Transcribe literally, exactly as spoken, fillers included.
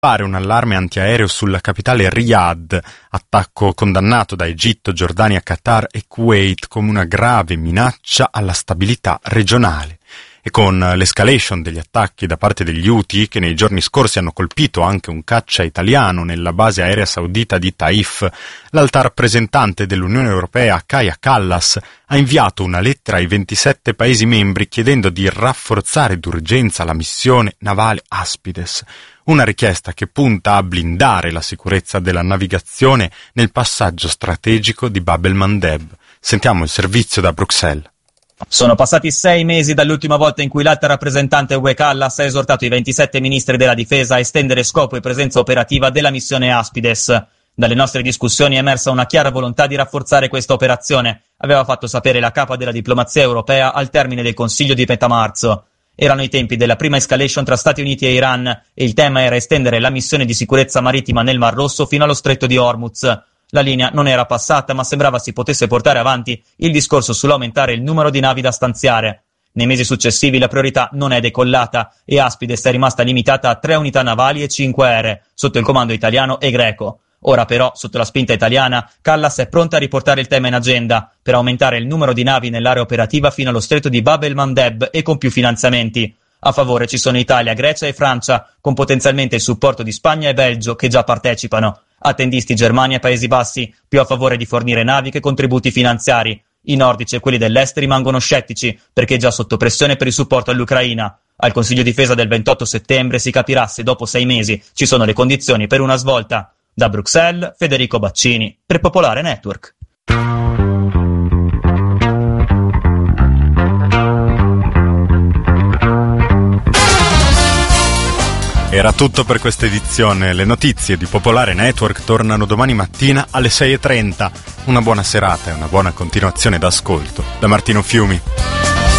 scappare un allarme antiaereo sulla capitale Riyadh, attacco condannato da Egitto, Giordania, Qatar e Kuwait come una grave minaccia alla stabilità regionale. E con l'escalation degli attacchi da parte degli Houthi, che nei giorni scorsi hanno colpito anche un caccia italiano nella base aerea saudita di Taif, l'alta rappresentante dell'Unione Europea, Kaja Kallas, ha inviato una lettera ai ventisette Paesi membri chiedendo di rafforzare d'urgenza la missione navale Aspides, una richiesta che punta a blindare la sicurezza della navigazione nel passaggio strategico di Bab el-Mandeb. Sentiamo il servizio da Bruxelles. Sono passati sei mesi dall'ultima volta in cui l'alta rappresentante U E Kallas ha esortato i ventisette ministri della difesa a estendere scopo e presenza operativa della missione Aspides. Dalle nostre discussioni è emersa una chiara volontà di rafforzare questa operazione, aveva fatto sapere la capa della diplomazia europea al termine del Consiglio di metà marzo. Erano i tempi della prima escalation tra Stati Uniti e Iran e il tema era estendere la missione di sicurezza marittima nel Mar Rosso fino allo Stretto di Hormuz. La linea non era passata, ma sembrava si potesse portare avanti il discorso sull'aumentare il numero di navi da stanziare. Nei mesi successivi la priorità non è decollata e Aspides è rimasta limitata a tre unità navali e cinque aeree, sotto il comando italiano e greco. Ora però, sotto la spinta italiana, Kallas è pronta a riportare il tema in agenda per aumentare il numero di navi nell'area operativa fino allo stretto di Bab el-Mandeb e con più finanziamenti. A favore ci sono Italia, Grecia e Francia, con potenzialmente il supporto di Spagna e Belgio che già partecipano. Attendisti Germania e Paesi Bassi, più a favore di fornire navi che contributi finanziari. I nordici e quelli dell'est rimangono scettici, perché è già sotto pressione per il supporto all'Ucraina. Al Consiglio Difesa del ventotto settembre si capirà se dopo sei mesi ci sono le condizioni per una svolta. Da Bruxelles, Federico Baccini, per Popolare Network. Era tutto per questa edizione. Le notizie di Popolare Network tornano domani mattina alle sei e trenta. Una buona serata e una buona continuazione d'ascolto. Da Martino Fiumi.